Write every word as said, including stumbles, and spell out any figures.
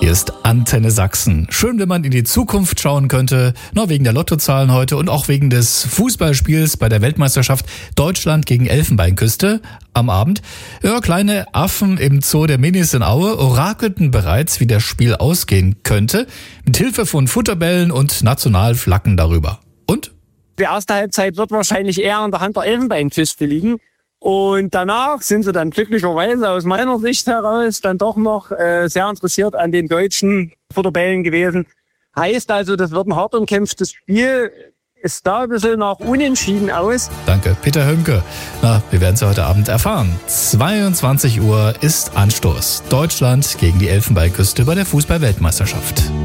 Hier ist Antenne Sachsen. Schön, wenn man in die Zukunft schauen könnte, nur wegen der Lottozahlen heute und auch wegen des Fußballspiels bei der Weltmeisterschaft Deutschland gegen Elfenbeinküste am Abend. Ja, kleine Affen im Zoo der Minis in Aue orakelten bereits, wie das Spiel ausgehen könnte, mit Hilfe von Futterbällen und Nationalflaggen darüber. Und? Die erste Halbzeit wird wahrscheinlich eher in der Hand der Elfenbeinküste liegen. Und danach sind sie dann glücklicherweise aus meiner Sicht heraus dann doch noch äh, sehr interessiert an den deutschen Futterbällen gewesen. Heißt also, das wird ein hart umkämpftes Spiel. Ist da ein bisschen nach unentschieden aus. Danke, Peter Hönke. Na, wir werden es heute Abend erfahren. zweiundzwanzig Uhr ist Anstoß. Deutschland gegen die Elfenbeinküste bei der Fußball-Weltmeisterschaft.